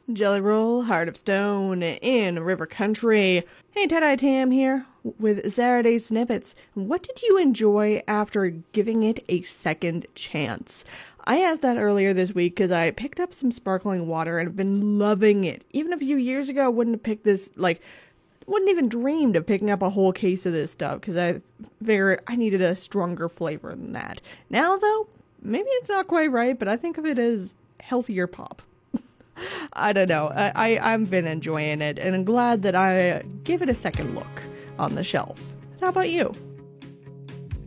Jelly Roll, Heart of Stone, in River Country. Hey, Ted Tam here with Saturday Snippets. What did you enjoy after giving it a second chance? I asked that earlier this week because I picked up some sparkling water and have been loving it. Even a few years ago, I wouldn't have picked this, wouldn't even dreamed of picking up a whole case of this stuff because I figured I needed a stronger flavor than that. Now, though, maybe it's not quite right, but I think of it as healthier pop. I don't know. I've been enjoying it, and I'm glad that I give it a second look on the shelf. How about you?